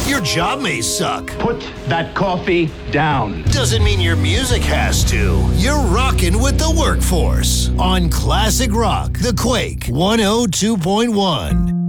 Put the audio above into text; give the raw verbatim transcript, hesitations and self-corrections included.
Your job may suck. Put that coffee down. Doesn't mean your music has to. You're rocking with the workforce on Classic Rock, The Quake one oh two point one.